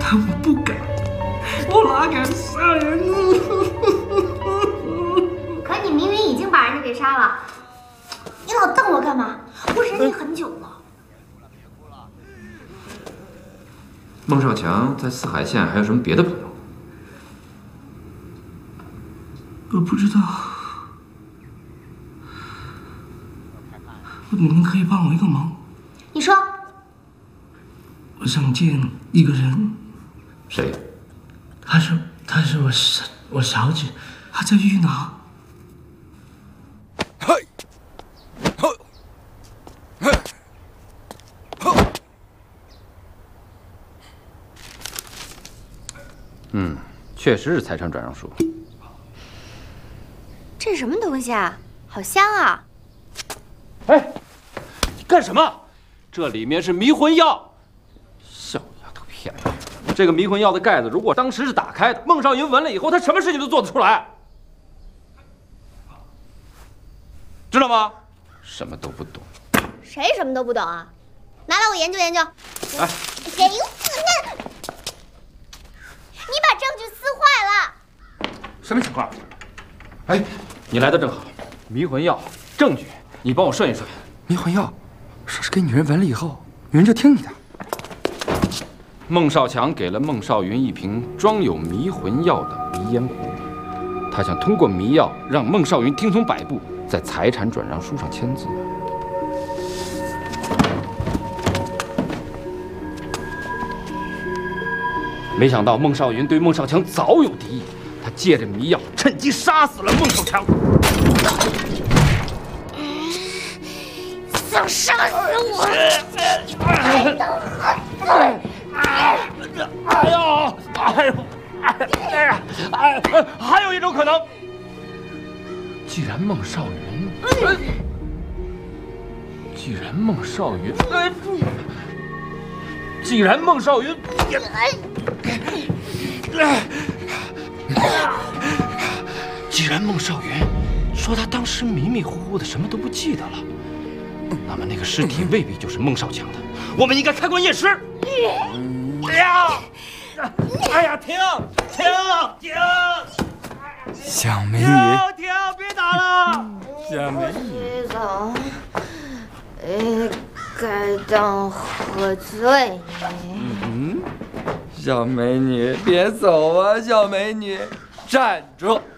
我不敢，我哪敢杀人呢？ 可你明明已经把人家给杀了，你老瞪我干嘛？我忍你很久了。 孟少强在四海县还有什么别的朋友？ 我不知道。你们可以帮我一个忙？ 你说。 我想见一个人。 谁？ 她是我小姐，她在玉拿。 确实是财产转让书。 这是什么东西啊？好香啊！ 哎，你干什么？这里面是迷魂药。小丫头片子，这个迷魂药的盖子如果当时是打开的，孟少云闻了以后，他什么事情都做得出来，知道吗？ 什么都不懂。 谁什么都不懂啊？拿来我研究研究。 哎， 谁？你把证据撕坏了！ 什么情况？哎，你来的正好。迷魂药证据，你帮我顺一顺。 迷魂药，说是给女人闻了以后，女人就听你的。 孟少强给了孟少云一瓶装有迷魂药的迷烟壶，他想通过迷药让孟少云听从摆布，在财产转让书上签字。没想到孟少云对孟少强早有敌意，他借着迷药趁机杀死了孟少强。 想杀死我！ 还有一种可能， 既然孟少云，既然孟少云说他当时迷迷糊糊的，什么都不记得了，那么那个尸体未必就是孟少强的。我们应该开棺验尸。 哎呀，停！ 小美女， 停！别打了！ 小美女， 走，该当喝醉你。 小美女，别走啊！小美女，站住！